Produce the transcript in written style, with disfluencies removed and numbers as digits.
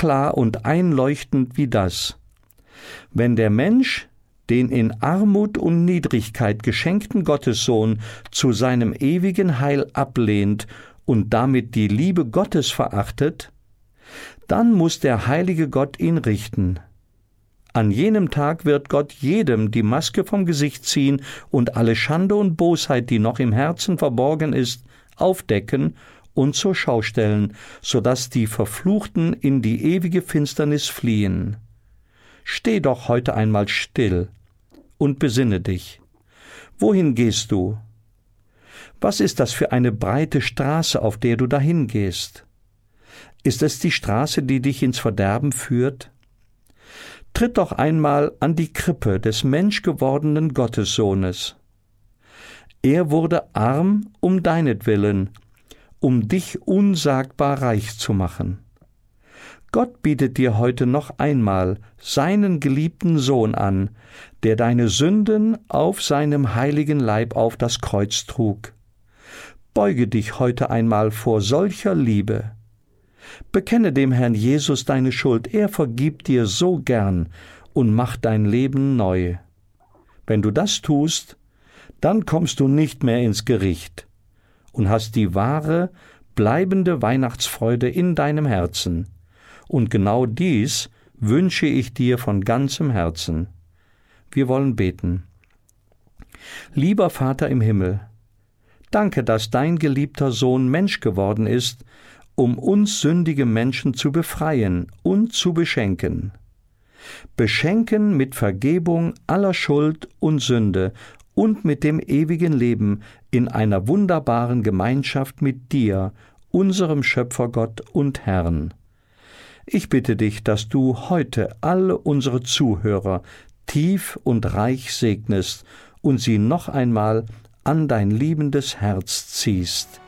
klar und einleuchtend wie das: Wenn der Mensch den in Armut und Niedrigkeit geschenkten Gottessohn zu seinem ewigen Heil ablehnt und damit die Liebe Gottes verachtet, dann muss der heilige Gott ihn richten. An jenem Tag wird Gott jedem die Maske vom Gesicht ziehen und alle Schande und Bosheit, die noch im Herzen verborgen ist, aufdecken und zur Schau stellen, sodass die Verfluchten in die ewige Finsternis fliehen. Steh doch heute einmal still und besinne dich. Wohin gehst du? Was ist das für eine breite Straße, auf der du dahin gehst? Ist es die Straße, die dich ins Verderben führt? Tritt doch einmal an die Krippe des menschgewordenen Gottessohnes. Er wurde arm um deinetwillen, um dich unsagbar reich zu machen. Gott bietet dir heute noch einmal seinen geliebten Sohn an, der deine Sünden auf seinem heiligen Leib auf das Kreuz trug. Beuge dich heute einmal vor solcher Liebe. Bekenne dem Herrn Jesus deine Schuld, er vergibt dir so gern und macht dein Leben neu. Wenn du das tust, dann kommst du nicht mehr ins Gericht und hast die wahre, bleibende Weihnachtsfreude in deinem Herzen. Und genau dies wünsche ich dir von ganzem Herzen. Wir wollen beten. Lieber Vater im Himmel, danke, dass dein geliebter Sohn Mensch geworden ist, um uns sündige Menschen zu befreien und zu beschenken. Beschenken mit Vergebung aller Schuld und Sünde und mit dem ewigen Leben in einer wunderbaren Gemeinschaft mit dir, unserem Schöpfergott und Herrn. Ich bitte dich, dass du heute alle unsere Zuhörer tief und reich segnest und sie noch einmal an dein liebendes Herz ziehst.